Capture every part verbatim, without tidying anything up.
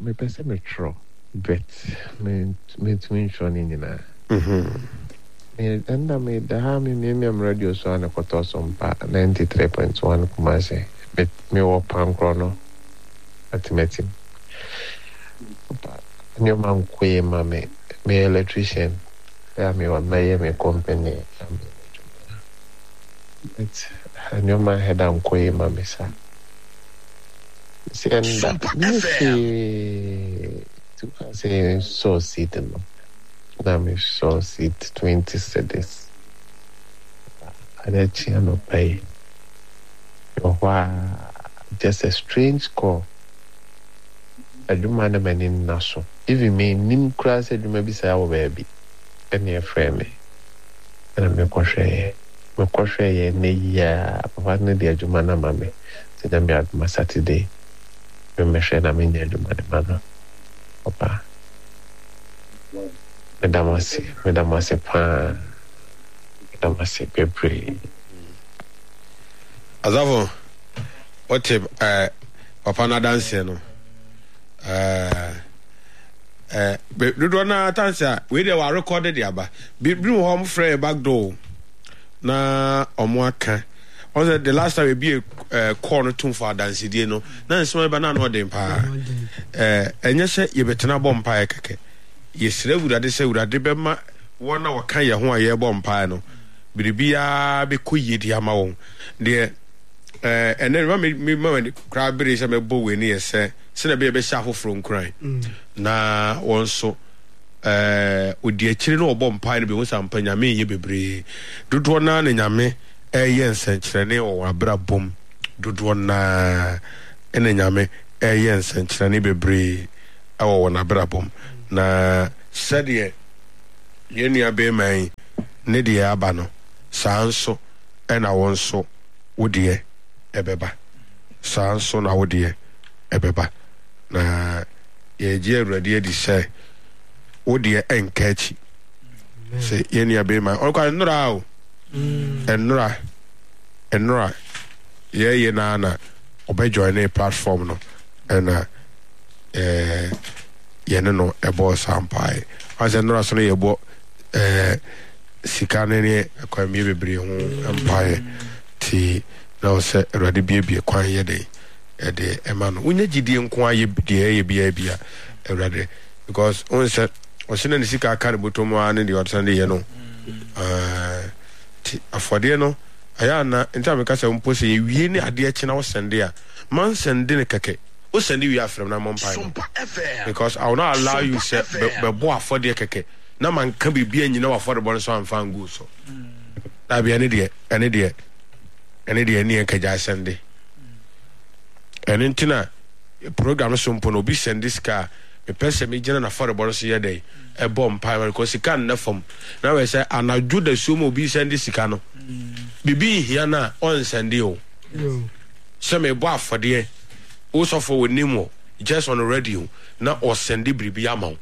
me pese me tro bet me me twin shoni nyina mhm me enda me da ha me me me radio so ana koto so mpa ninety-three point one Kumasi me me wo pankro no atimetim nyo man kwe ma me me electrician ya me wa me me company it's nyo man head am kwe ma me sa si enda si tu say so sit no na me so sit twenty cedis ada chi no pay wa just a strange call aduma na mani naso even me nim class aduma bi sa wo baby ene e frame na me kohwe me kohwe ye ne ya papa na di aduma na mame se na me aduma Saturday me me share na me nya aduma de mano papa me damasi me damasi pa me damasi pepe azavo what eh papa na dance no eh eh do do na tansa we dey wa recorded the aba bi bi home free back door na omo aka on the last time we be a corner tune for dance die no na nso ba na no dem pa eh enye se ye betena bom pa keke ye sire wurade se wurade be ma wona waka ye ho aye bom pa no biribia be koyi di ama won de eh ene me me me kra bere se me bo we ni ese se na be be sha foforo nkran na wonso eh odi akire no obom pa no be won sampa nyame ye bebre dodo na na nyame eye nsenkyere ne o abra bom dodo na ene nyame eye nsenkyere ne bebre awo wona abra bom na sede ye ni abe man ne de aba no sanso ena wonso wodie ebeba sanso na wodie ebeba na ye je awurade adi se wodie enkachi se ye ni abe man o kwa nura o enura enura ye ye na na obe join a platform no ena eh ye no ebo sampai ase nura so ye bo eh sikane ne kwa mi bebre ho empire ti na se awurade bie bie kwan ye de e de ema no unya gidie nko aye de ye bia bia awurade because on se o se na sika aka ne botomo ane de otsande ye no eh ti afode no aya na nta me ka se mpo se ye wie ni ade achi na wo sende a man sende ne keke o sende wi afrem na mompa because I will not allow you se be bo afode keke na man ka bibia nyina wa afode bon so amfa ngu so da bia ne de ene de ene de ene ka ja sende ene ntina program so mpo no bi sende ska me pese me gina na afode bon so ye dey e bom pa because sika na fom na we say anaju da so mo bi sende sika no bibi hia na on sende o so me bo afode o so for wonimo just on the radio na o sende bribi amount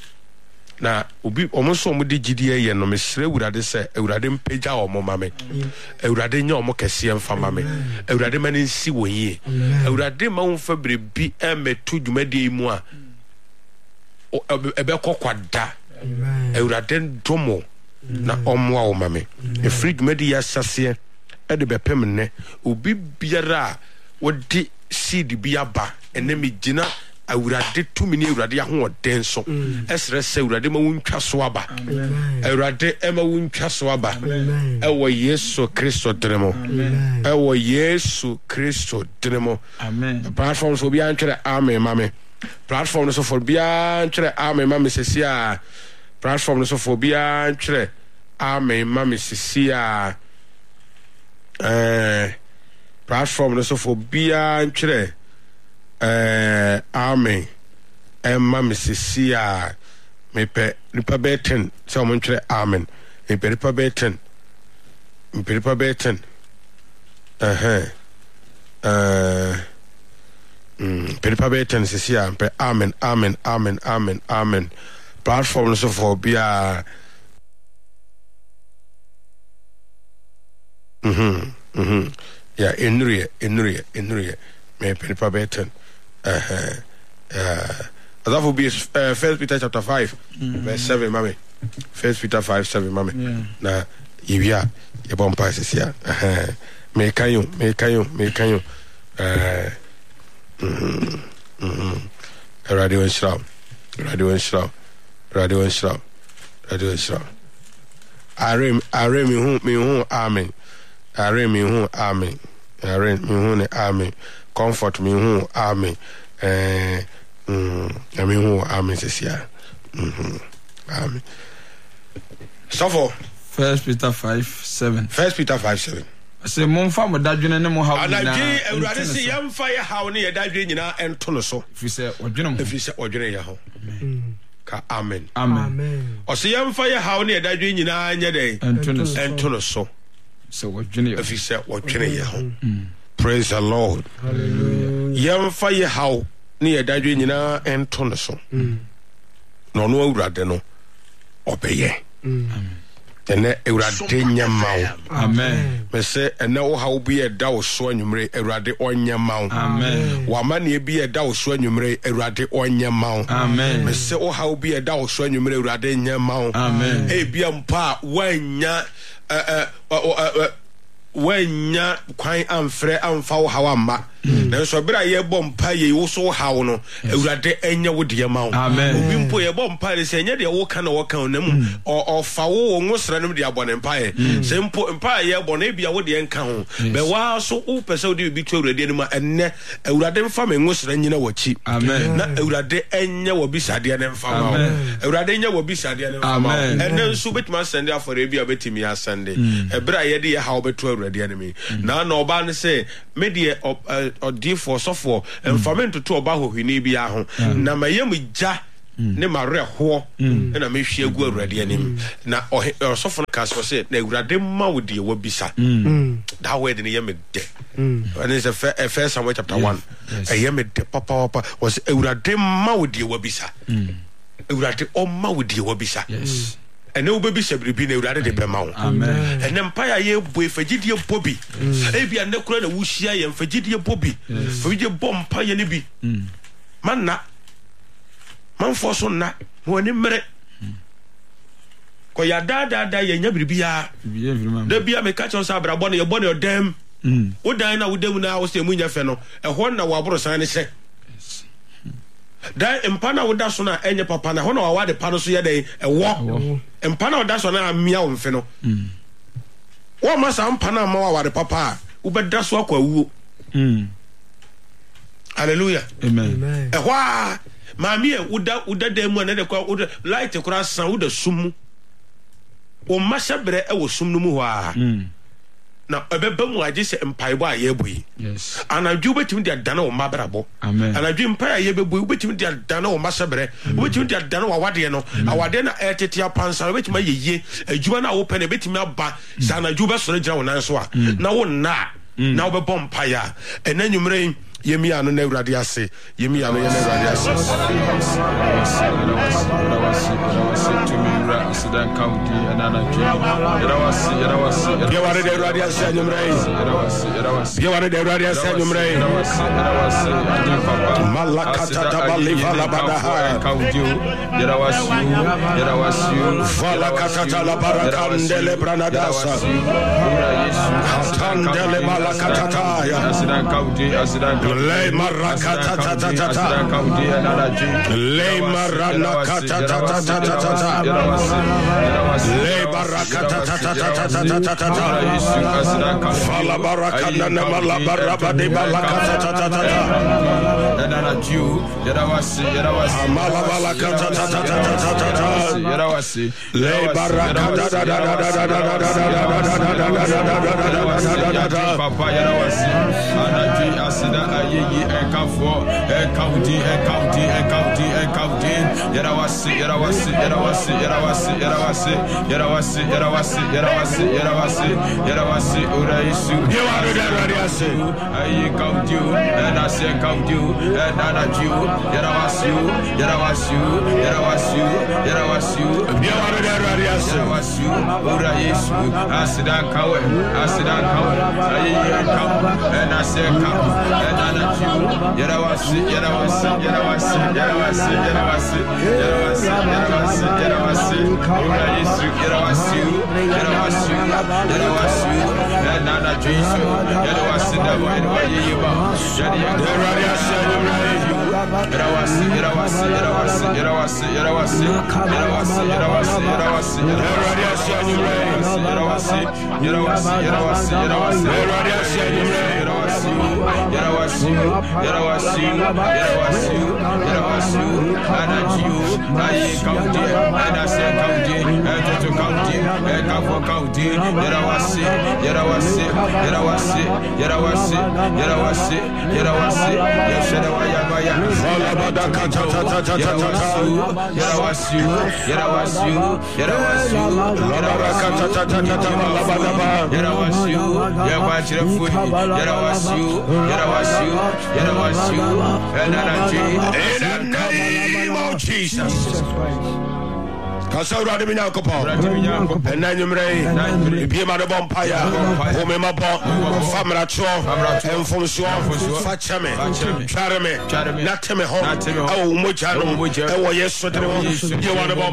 na obi omonso omo de gidie ye no me sere wurade se ewurade mpeja omo mame ewurade nya omo kese emfa mame ewurade mane nsi wonye ewurade ma won fa brebi emetu dwumade mu a ebe kokwada ewurade ndomo na omo a mame e free dwumade ya sase e de bepem ne obi biara wodi seed bi aba ene me gina awurade tumi ni awurade aho denso esre se awurade ma wuntwa so aba awurade ema wuntwa so aba ewo Yesu Kristo dremo ewo Yesu Kristo dremo amen platform so bi antwere amen mame platform so for bi antwere amen mame sesia platform so for bi antwere amen mame sesia eh platform so for bi antwere eh amen emma misisia mepe nipa beten so mo ntwere amen mepe nipa beten mepe nipa beten eh eh mm nipa beten sisia mepe amen amen amen amen amen platform so for bia mhm mhm ya enure enure enure mepe nipa beten eh eh That will be uh, First Peter chapter five, mm-hmm. verse seven, mommy. First Peter five seven, mommy. Yeah. Now, if you are your bomb passes here, may can you, may can you, may can you, uh, mm-hmm, mm-hmm. Radio and Shroud, Radio and Shroud, Radio and Shroud, Radio and Shroud. I rem, I rem, me who, me who, amen. I rem, me who, amen. I rem, me who, amen. Comfort me who, amen. Uh, Mm, I mean, who am I this year? Amen. So for First Peter five seven. First Peter five seven. I say, Mon farmer, that you know how. And I did rather see young fire how near that you know and Tonoso. If you say, or you know, if you say, or you know, Amen. Amen. Or see young fire how near that you know and your day and Tonoso. So what you know, if you say, what you know, praise the Lord. Hallelujah. Young fire how. Near that you know and Tonoso. No, no, rather no. Obey. And a radinia mount. Amen. Me say, and now how be a dow so numere a radi on your mount. Amen. Wamani be a dow so numere a radi on your mount. Amen. Me say, oh, how be a dow so numere radi in your mount. Amen. A be a pa when ya uh uh uh when ya quite unfair and foul how am ma. Na so bra ye bom pa ye wo so hawo no awurade enya wo de ma wo obi mpo ye bom pa se enya de wo ka na wo ka na mu o fa wo wo sra no de abone pa ye se mpo mpa ye bone bia wo de enka ho be wa so wo pese wo de bi tu awurade no ma enne awurade mfa me ngo sra nyina wachi na awurade enya wo bisade ne mfa ma wo awurade enya wo bisade ne mfa ma wo enne nso betima sende afore bia betimi ya sende e bra ye de ye hawo betu awurade ne mi na na oba ne se me de odi for so for environment to oba hohini bia ho na mayam gya ne mare ho na me hwe agu awurade anim na so for ka so say na awurade ma wo de wabisa that way de yam de and is a first Samuel chapter one ayam de papa papa was awurade ma wo de wabisa awurade o ma wo de wabisa yes and no baby shabribi na urade de bema wo amen and empire ye boy fagidie bobi e bia na kura na wuhia ye fagidie bobi fagidie bompa ye ne bi man na man fo so na woni mere ko ya da da da ye nya biribia da bia me ka cho sa bra bo na ye bo na odem wo dan na wo dem na wo se mu nya fe no e ho na wo aboro san ne se da empana woda so na enye papa na ho na wa de pa no so ye den ewo empana woda so na amia wo mfe no wo ma sa empana ma wa de papa wo be da so akwa wuo hallelujah amen e hwa ma mi e woda woda da mu na de kwa woda light kura san woda sum o ma shabre e wo sum no mu hwa na ebeba mu age se empaibo a ye boyi yes anadwo betim dia dana wo mabrabo amen anadwo empai ye beboyi betim dia dana wo masebre betim dia dana wo awade no awade na etete apansa betim ayeye adwuma na wo pene betim aba sa anadwo be soro gira wo nan so a na wo na na wo be bom paya enanyumre yemi anu na awurade ase yemi anu ye na awurade ase Sidan County and Anna Yarawasi, Yarawasi, you wanted the radio send him rain. You wanted the radio send him rain. Malakata Baliva Labadaha, Yarawasi, Yarawasi, Valakata Labarakandele Branadasa, Hatandele Malakata, Sidan County, Sidan Le Marakata, Le Maranakata. Le barakata ta ta ta ta ta ta ta ta fala barakana na mala baraba de barakata ta ta ta ta na ju yarawasi yarawasi mala barakata ta ta ta ta ta ta yarawasi le barakata da da da da da da da da papa yarawasi anaji asida ayeyi ekafo ekaudi ekaudi ekaudi ekaudi yarawasi yarawasi yarawasi yarawasi yarawasi yarawasi yarawasi yarawasi yarawasi yarawasi uraisu you are the radiasi ayi kaudiu and ase kaudiu and nana ju yara wasu yara wasu yara wasu yara wasu bia wa de awurade ase yara wasu ora yesu asida kawe asida kawe ayi kam na se kam nana ju yara wasu yara wasu yara wasu yara wasu yara wasu yara wasu yara wasu yara wasu ora yesu yara wasu yara wasu yara wasu nana ju yesu yara wasu da wa ayi ba yara awurade ase Yarawasi, Yarawasi, Yarawasi, Yarawasi, Yarawasi, Yarawasi, Yarawasi, Yarawasi, Yarawasi, Yarawasi, Yarawasi, Yarawasi, Yarawasi, Yarawasi, Yarawasi, Yarawasi, Yarawasi, Anajiu, Aye County, Anase County, Etoto County, Ekafo County, Yarawasi, Yarawasi, Yarawasi, Yarawasi, Yarawasi, Yarawasi, Yashadawaya, Falabada kata ta ta ta ta ta Yarawasu, Yarawasu, Yarawasu, Yarawasu ta ta ta ta ta Falabada ba Yarawasu, Yawachirafu, Yarawasu, Yarawasu, Yarawasu, Enanaji. In the name of Jesus. Kasaura de Minyakopo, and Nanumre, Pima de Bompire, Homemabo, Famracho, and Fonso, Fachame, Charame, Natame Home, oh, Muchano, oh, yes, what you want about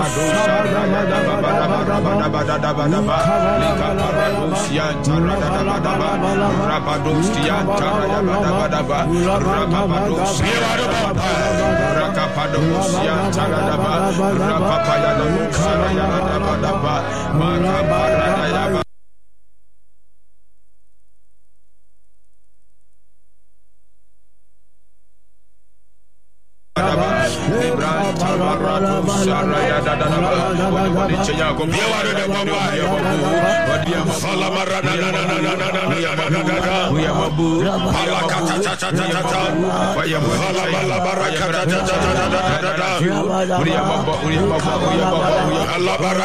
Papa ya no sara ya da ba da ba mara bara ya ba Ibrahim Tabaratu sara ya da da ba wadi chenya ko bi wa da ba ba ya wadi ya sala mara na na na na na na ya ba da da ya mabu ala ka ta ta ta ta ta wa ya sala mala baraka ta ta ta ta ta ta wadi ya baba wadi ya baba wadi ya baba Allah bara